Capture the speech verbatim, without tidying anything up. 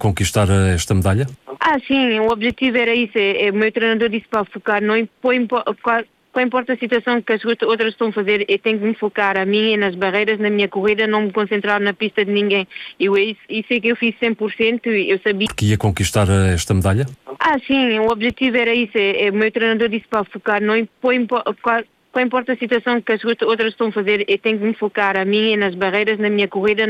conquistar esta medalha? Ah, sim, o objetivo era isso. É, é, o meu treinador disse para focar, não impo- Não importa a situação que as outras estão a fazer, eu tenho que me focar a mim, nas barreiras, na minha corrida, não me concentrar na pista de ninguém. Eu, isso, isso é que eu fiz cem por cento, eu sabia. Porque ia conquistar esta medalha? Ah, sim, o objetivo era isso. É, é, o meu treinador disse para focar, não impo- Não importa a situação que as outras estão a fazer, eu tenho que me focar a mim, nas barreiras, na minha corrida.